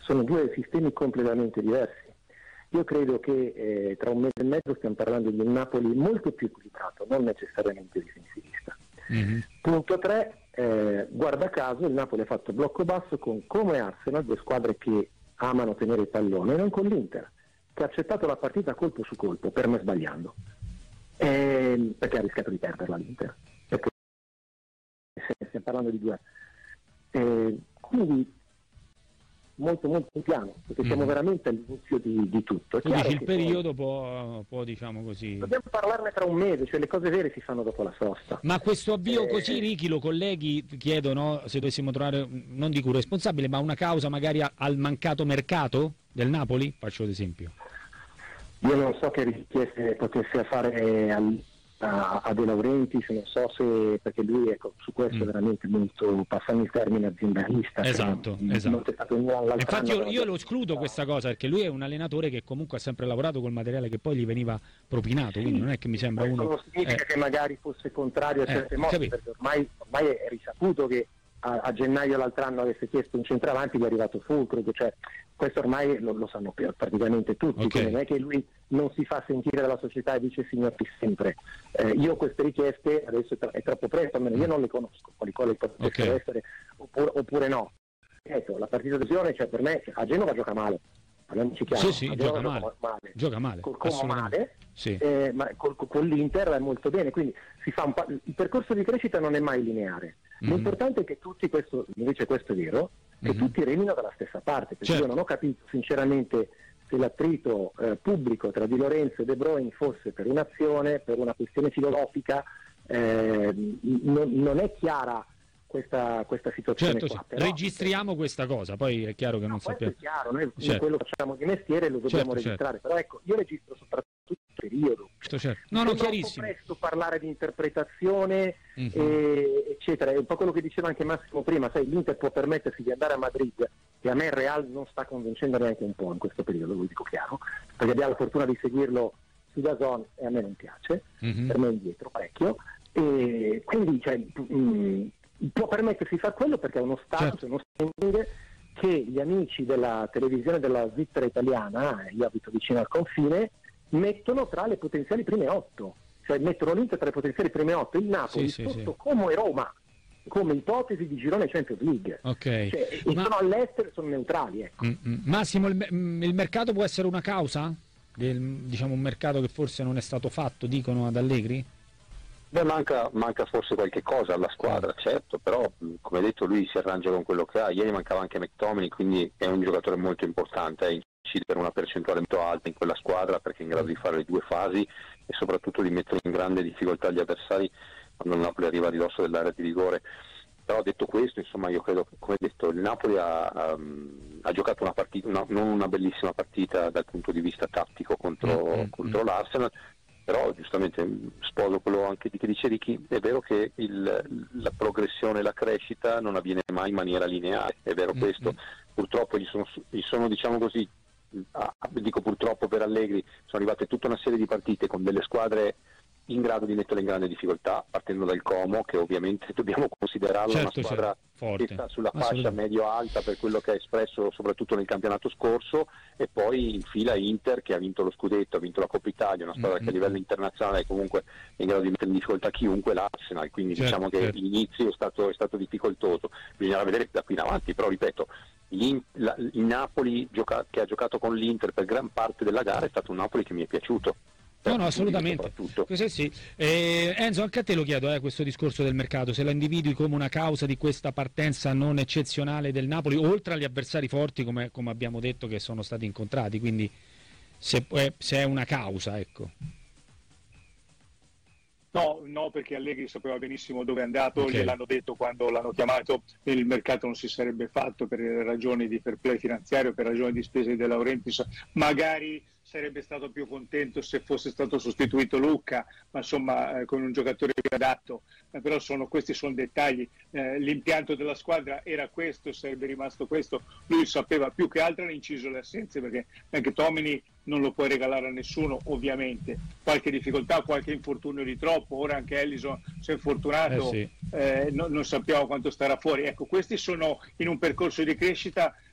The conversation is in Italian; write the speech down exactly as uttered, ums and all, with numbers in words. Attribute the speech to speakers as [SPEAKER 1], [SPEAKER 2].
[SPEAKER 1] sono due sistemi completamente diversi. Io credo che eh, tra un mese e mezzo stiamo parlando di un Napoli molto più equilibrato, non necessariamente difensivista. Mm-hmm. Punto tre, eh, guarda caso il Napoli ha fatto blocco basso con Como e Arsenal, due squadre che amano tenere il pallone, e non con l'Inter, che ha accettato la partita colpo su colpo, per me sbagliando, eh, perché ha rischiato di perderla l'Inter. Perché stiamo parlando di due. Eh, quindi molto molto piano, perché siamo mm. veramente all'inizio di, di tutto. È
[SPEAKER 2] tu dici il
[SPEAKER 1] che
[SPEAKER 2] periodo può, può, diciamo così...
[SPEAKER 1] Dobbiamo parlarne tra un mese, cioè le cose vere si fanno dopo la sosta.
[SPEAKER 2] Ma questo avvio
[SPEAKER 1] eh...
[SPEAKER 2] così, Ricky, lo colleghi, chiedo, no, se dovessimo trovare, non dico un responsabile, ma una causa magari a, al mancato mercato del Napoli? Faccio l'esempio.
[SPEAKER 1] Io non so che richieste potesse fare al, a, a De Laurentiis, non so se, perché lui ecco, su questo è mm. veramente molto, passando il termine, aziendalista.
[SPEAKER 2] Esatto,
[SPEAKER 1] non,
[SPEAKER 2] esatto.
[SPEAKER 1] Non c'è stato nulla.
[SPEAKER 2] Infatti io, io lo escludo questa cosa, perché lui è un allenatore che comunque ha sempre lavorato col materiale che poi gli veniva propinato, quindi non è che mi sembra uno...
[SPEAKER 1] Non significa eh, che magari fosse contrario a certe eh, mosse, perché ormai, ormai è risaputo che a, a gennaio l'altro anno avesse chiesto un centravanti, gli è arrivato Fulcro, cioè questo ormai lo, lo sanno praticamente tutti, okay. Non è che lui non si fa sentire dalla società e dice signor sempre. Eh, io queste richieste adesso è, tra- è troppo presto, almeno io non le conosco, quali quali possono okay. essere oppure, oppure no. Ecco, la partita d'occasione, cioè per me a Genova gioca male, parliamoci chiaro,
[SPEAKER 2] sì, sì, gioca male. Gioca male, gioca male,
[SPEAKER 1] col Como male,
[SPEAKER 2] sì.
[SPEAKER 1] eh, ma col, con l'Inter è molto bene, quindi si fa un pa- il percorso di crescita non è mai lineare. Mm-hmm. L'importante è che tutti, questo invece questo è vero, che mm-hmm. tutti remino dalla stessa parte, perché certo. io non ho capito sinceramente se l'attrito eh, pubblico tra Di Lorenzo e De Bruyne fosse per un'azione, per una questione filosofica, eh, non, non è chiara questa, questa situazione
[SPEAKER 2] certo,
[SPEAKER 1] qua.
[SPEAKER 2] Sì.
[SPEAKER 1] Però,
[SPEAKER 2] Registriamo questa cosa, poi è chiaro che
[SPEAKER 1] no,
[SPEAKER 2] non sappiamo.
[SPEAKER 1] È chiaro, noi
[SPEAKER 2] certo.
[SPEAKER 1] quello che facciamo di mestiere lo dobbiamo
[SPEAKER 2] certo,
[SPEAKER 1] registrare,
[SPEAKER 2] certo.
[SPEAKER 1] però ecco, io registro soprattutto il periodo.
[SPEAKER 2] Certo. No, no, chiarissimo.
[SPEAKER 1] È presto parlare di interpretazione, mm-hmm. e, eccetera, è un po' quello che diceva anche Massimo prima, sai, l'Inter può permettersi di andare a Madrid, che a me il Real non sta convincendo neanche un po' in questo periodo, lo dico chiaro, perché abbiamo la fortuna di seguirlo su DAZN e a me non piace, mm-hmm. per me è indietro parecchio, e quindi cioè, mh, può permettersi di fare quello perché è uno status, certo. uno standing che gli amici della televisione della Svizzera italiana, io abito vicino al confine, mettono tra le potenziali prime otto, cioè mettono l'Inter tra le potenziali prime otto, il Napoli
[SPEAKER 2] sì,
[SPEAKER 1] sotto
[SPEAKER 2] sì, sì.
[SPEAKER 1] Como e Roma, come ipotesi di girone Champions League,
[SPEAKER 2] okay.
[SPEAKER 1] cioè, e Ma... sono all'estero, sono neutrali. Ecco.
[SPEAKER 2] Mm-hmm. Massimo, il, il mercato può essere una causa? Del, diciamo un mercato che forse non è stato fatto, dicono ad Allegri?
[SPEAKER 3] Beh, manca, manca forse qualche cosa alla squadra, certo, però come hai detto lui si arrangia con quello che ha. Ieri mancava anche McTominay, quindi è un giocatore molto importante, eh, incide per una percentuale molto alta in quella squadra perché è in grado di fare le due fasi e soprattutto di mettere in grande difficoltà gli avversari quando il Napoli arriva a ridosso dell'area di rigore. Però detto questo, insomma, io credo che, come detto, il Napoli ha, um, ha giocato una partita, una, non una bellissima partita dal punto di vista tattico contro, mm-hmm. contro l'Arsenal, però giustamente sposo quello anche di che dice Ricky, è vero che il, la progressione, la crescita non avviene mai in maniera lineare, è vero mm-hmm. questo, purtroppo gli sono, gli sono diciamo così, ah, dico purtroppo per Allegri, sono arrivate tutta una serie di partite con delle squadre in grado di metterle in grande difficoltà, partendo dal Como, che ovviamente dobbiamo considerarlo
[SPEAKER 2] certo,
[SPEAKER 3] una squadra
[SPEAKER 2] forte.
[SPEAKER 3] che sta sulla fascia medio-alta per quello che ha espresso soprattutto nel campionato scorso, e poi in fila Inter che ha vinto lo scudetto, ha vinto la Coppa Italia, una squadra mm-hmm. che a livello internazionale è comunque in grado di mettere in difficoltà chiunque, l'Arsenal, quindi certo, diciamo che certo. l'inizio è stato, è stato difficoltoso, bisognerà vedere da qui in avanti, però ripeto, il Napoli gioca- che ha giocato con l'Inter per gran parte della gara è stato un Napoli che mi è piaciuto.
[SPEAKER 2] No, no, assolutamente. Questo sì. Eh, Enzo, anche a te lo chiedo, eh, questo discorso del mercato, se la individui come una causa di questa partenza non eccezionale del Napoli, oltre agli avversari forti, come, come abbiamo detto, che sono stati incontrati, quindi se, eh, se è una causa, ecco.
[SPEAKER 4] No, no, perché Allegri sapeva benissimo dove è andato,
[SPEAKER 2] okay.
[SPEAKER 4] gliel'hanno detto quando l'hanno chiamato, il mercato non si sarebbe fatto per ragioni di fair play finanziario, per ragioni di spese di De Laurentiis, magari sarebbe stato più contento se fosse stato sostituito Lucca, ma insomma eh, con un giocatore più adatto, eh, però sono, questi sono dettagli, eh, l'impianto della squadra era questo, sarebbe rimasto questo, lui sapeva, più che altro hanno inciso le assenze, perché anche Tomini non lo puoi regalare a nessuno, ovviamente, qualche difficoltà, qualche infortunio di troppo, ora anche Ellison si è infortunato,
[SPEAKER 2] eh sì.
[SPEAKER 4] eh, no, non sappiamo quanto starà fuori, ecco, questi sono in un percorso di crescita